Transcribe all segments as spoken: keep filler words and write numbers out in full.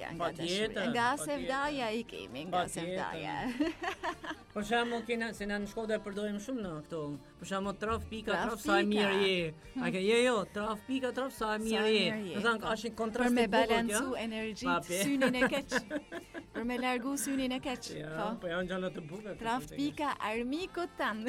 vdekja nga dashuria. Nga se vdaja i kemi, nga se vdaja. Për shembull, kena se na në Shkodër përdorim shumë në këto. Për shembull, traf pika traf sa e mirë je. A ke je jo, traf pika traf sa e mirë je. Do thënë ka një kontrast për me balancu energjitë, synin e keq. Për me largu synin e keq. Po, po janë gjëra të bukura. Traf pika armiku tan.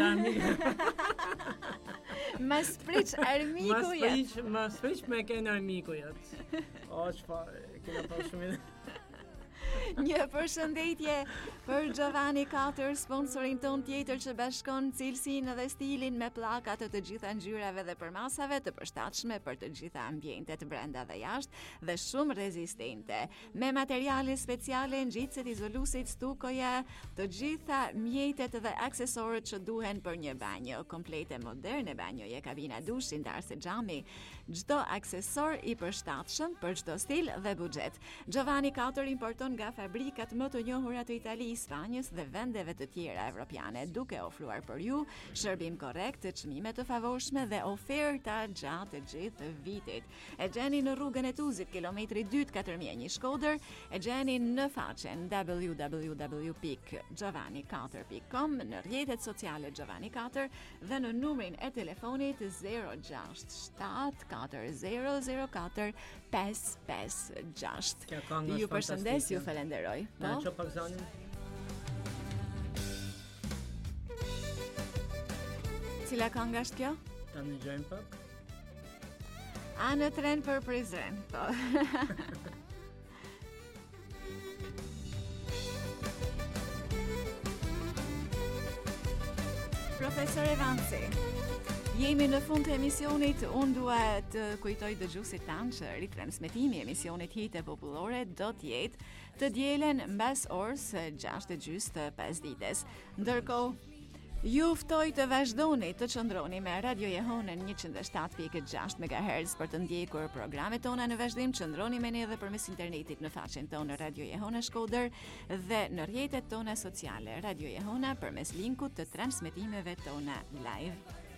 Mas priç armiku Mas priç, mas priç me ken armiku jot. O çfarë, kena pa shumë. Një përshëndetje për Giovanni katër, sponsorin ton tjetër që bashkon cilësinë dhe stilin me pllaka të të gjitha ngjyrave dhe përmasave të përshtatshme për të gjitha ambientet brenda dhe jashtë dhe shumë rezistente, me materiale speciale, ngjitësit, izolusit, stukoja, të gjitha mjetet dhe aksesorët që duhen për një banjo komplete moderne, banjoje, kabina dushi, ndarse xhami, çdo aksesor i përshtatshëm për çdo stil dhe buxhet. Giovanni katër importon nga fabrikat më të njohura të Italisë, Spanjës dhe vendeve të tjera evropiane, duke ofruar për ju shërbim korrekt, çmime të favorshme dhe oferta gjatë të gjithë vitit. E gjeni në rrugën e Tuzit, kilometri dy katër mijë e një Shkodër, e gjeni në faqen w w w pikë giovanni katër pikë com, në rrjetet sociale Giovanni katër dhe në numrin e telefonit zero gjasht shtat katër zero zero katër pesë pesë gjasht. Ju përshëndes, ju falenderoj. Na ço pak zonin. Cila këngë është kjo? Ta dëgjojmë pak. A në tren për Prizren, po. Profesor Evansi, jemi në fund të emisionit. Unë dua të kujtoj dëgjuesit tanë që ritransmetimi i emisionit Hite Popullore do të jetë të dielen mbas orës gjashtë e gjys të pasdites. Ndërkohë, ju ftoj të vazhdoni të qëndroni me Radio Jehonën njëqind e shtatë pikë gjashtë megahertz për të ndjekur programet tona në vazhdim. Qëndroni me ne edhe përmes internetit në faqen tonë Radio Jehona Shkodër dhe në rrjetet tona sociale Radio Jehona përmes linkut të transmetimeve tona live.